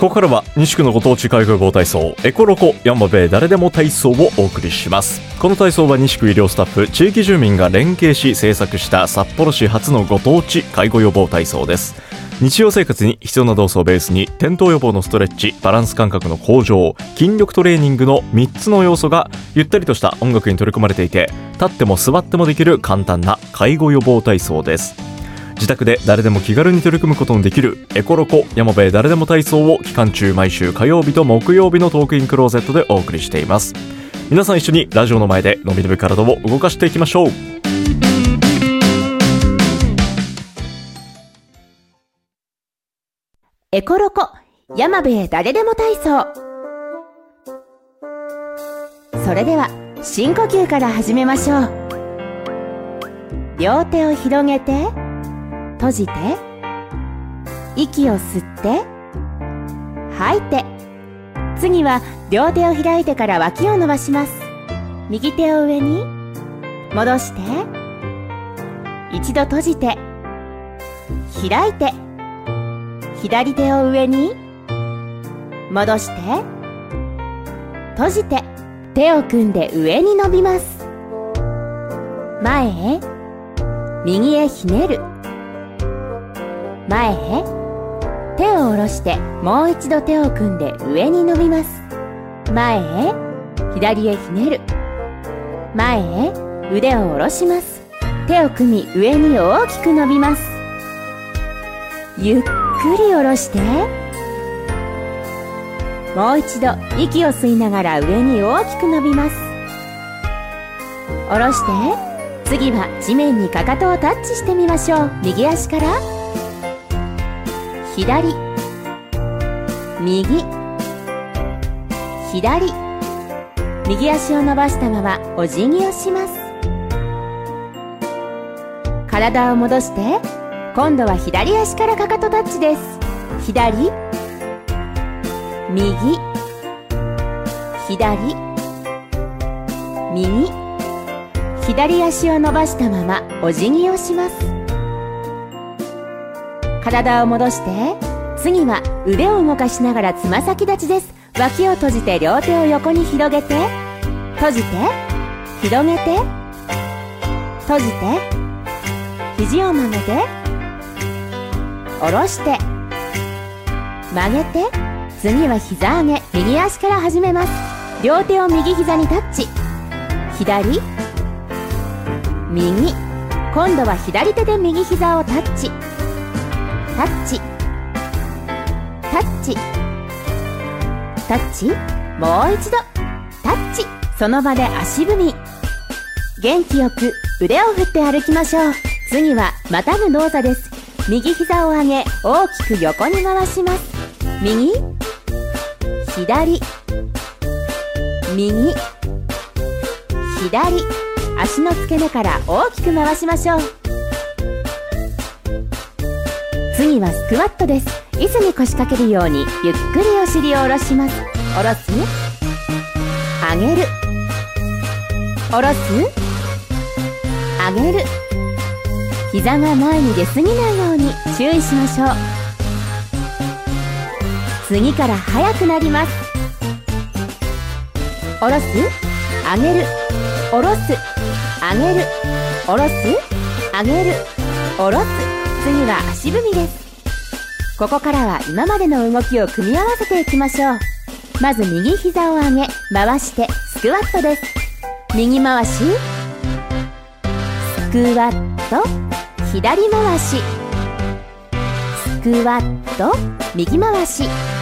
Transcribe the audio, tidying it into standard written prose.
ここからは西区のご当地介護予防体操エコロコ山辺誰でも体操をお送りします。この体操は西区医療スタッフ地域住民が連携し制作した札幌市初のご当地介護予防体操です。日常生活に必要な動作をベースに転倒予防のストレッチ、バランス感覚の向上、筋力トレーニングの3つの要素がゆったりとした音楽に取り込まれていて、立っても座ってもできる簡単な介護予防体操です。自宅で誰でも気軽に取り組むことのできるエコロコ山辺誰でも体操を期間中毎週火曜日と木曜日のトークインクローゼットでお送りしています。皆さん一緒にラジオの前でのびのび体を動かしていきましょう。 エコロコ山辺誰でも体操。それでは深呼吸から始めましょう。両手を広げて閉じて、息を吸って吐いて、次は両手を開いてから脇を伸ばします。右手を上に戻して、一度閉じて開いて、左手を上に戻して閉じて、手を組んで上に伸びます。前へ右へひねる、前へ手を下ろしてもう一度手を組んで上に伸びます。前へ左へひねる、前へ腕を下ろします。手を組み上に大きく伸びます。ゆっくり下ろして、もう一度息を吸いながら上に大きく伸びます。下ろして、次は地面にかかとをタッチしてみましょう。右足から左、右、左、右足を伸ばしたままお辞儀をします。体を戻して、今度は左足からかかとタッチです。左、右、左、右、左足を伸ばしたままお辞儀をします。体を戻して、次は腕を動かしながらつま先立ちです。脇を閉じて両手を横に広げて、閉じて、広げて、閉じて、肘を曲げて、下ろして、曲げて、次は膝上げ、右足から始めます。両手を右膝にタッチ、左、右、今度は左手で右膝をタッチ、タッチ、タッチ、タッチ、もう一度タッチ。その場で足踏み。元気よく腕を振って歩きましょう。次はまたぐ動作です。右膝を上げ大きく横に回します。右、左、右、左、足の付け根から大きく回しましょう。次はスクワットです。椅子に腰掛けるようにゆっくりお尻を下ろします。下ろす、上げる、下ろす、上げる。膝が前に出すぎないように注意しましょう。次から速くなります。下ろす、上げる、下ろす、上げる、下ろす、上げる、下ろす。次は足踏みです。ここからは今までの動きを組み合わせていきましょう。まず右膝を上げ回してスクワットです。右回し、スクワット、左回し、スクワット、右回し、